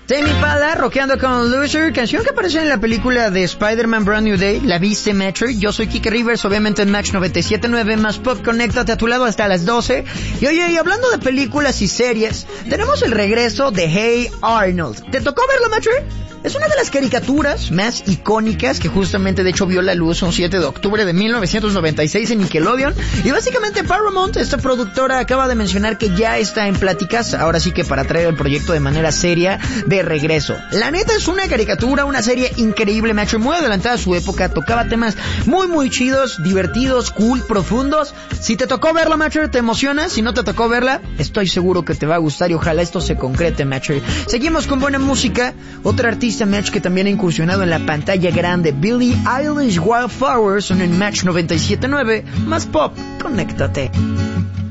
Tame Impala, rockeando con Loser, canción que aparece en la película de Spider-Man Brand New Day. ¿La viste, Metro? Yo soy Kike Rivers, obviamente en Match 97.9, más pop, conéctate a tu lado hasta las 12. Y oye, y hablando de películas y series, tenemos el regreso de Hey Arnold. ¿Te tocó verlo, Metro? Es una de las caricaturas más icónicas que justamente de hecho vio la luz un 7 de octubre de 1996 en Nickelodeon. Y básicamente Paramount, esta productora, acaba de mencionar que ya está en pláticas, ahora sí que para traer el proyecto de manera seria de regreso. La neta es una caricatura, una serie increíble, macho, muy adelantada a su época, tocaba temas muy chidos, divertidos, cool, profundos. Si te tocó verla, macho, te emociona. Si no te tocó verla, estoy seguro que te va a gustar y ojalá esto se concrete, macho. Seguimos con buena música. Otra artista Match que también ha incursionado en la pantalla grande, Billie Eilish, Wildflowers, son en Match 97.9, más pop, conéctate.